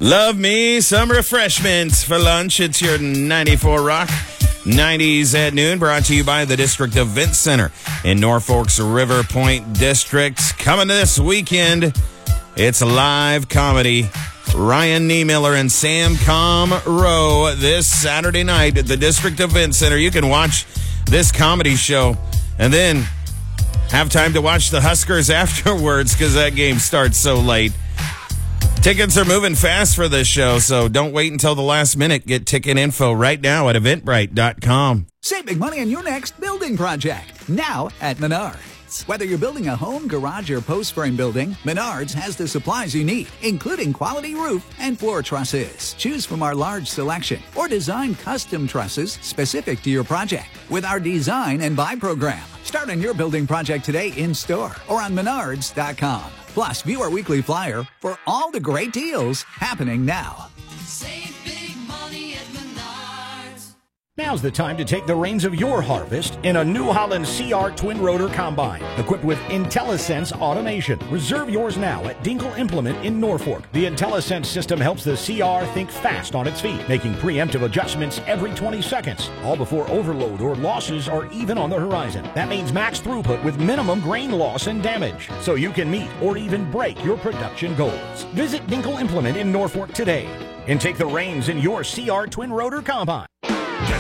Love me some refreshments for lunch. It's your 94 Rock 90s at noon, brought to you by the District Event Center in Norfolk's River Point District. Coming this weekend, it's live comedy. Ryan Niemiller and Sam Rowe this Saturday night at the District Event Center. You can watch this comedy show and then have time to watch the Huskers afterwards because that game starts so late. Tickets are moving fast for this show, so don't wait until the last minute. Get ticket info right now at eventbrite.com. Save big money on your next building project, now at Menards. Whether you're building a home, garage, or post frame building, Menards has the supplies you need, including quality roof and floor trusses. Choose from our large selection or design custom trusses specific to your project with our Design and Buy program. Start on your building project today in store or on Menards.com. Plus, view our weekly flyer for all the great deals happening now. Save big money at Menards. Now's the time to take the reins of your harvest in a New Holland CR Twin Rotor Combine, equipped with IntelliSense automation. Reserve yours now at Dinkle Implement in Norfolk. The IntelliSense system helps the CR think fast on its feet, making preemptive adjustments every 20 seconds, all before overload or losses are even on the horizon. That means max throughput with minimum grain loss and damage, so you can meet or even break your production goals. Visit Dinkle Implement in Norfolk today and take the reins in your CR Twin Rotor Combine.